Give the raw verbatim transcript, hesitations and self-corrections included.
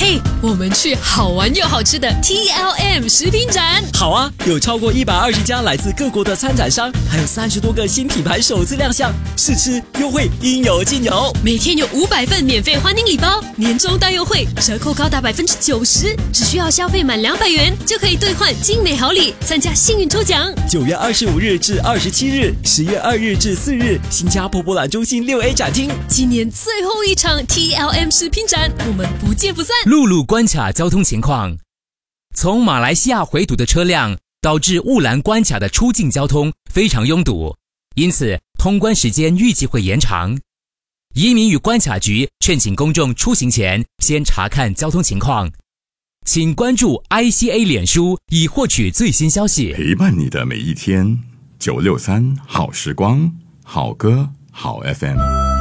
哎，我们去好玩又好吃的 T L M 食品展。 好啊，有超过一百二十家来自各国的参展商，还有三十多个新品牌首次亮相，试吃优惠应有尽有。 每天有五百份免费欢迎礼包，年终大优惠，折扣高达百分之九十，只需要消费满两百元就可以兑换精美好礼，参加幸运抽奖。 九月二十五日至二十七日，十月二日至四日，新加坡博览中心六 A 展厅， 今年最后一场 T L M 食品展，我们不见不散。 陆路关卡交通情况：从马来西亚回堵的车辆导致雾兰关卡的出境交通非常拥堵，因此通关时间预计会延长。移民与关卡局劝请公众出行前先查看交通情况，请关注 I C A 脸书以获取最新消息。 陪伴你的每一天，九六三好时光，好歌好 F M。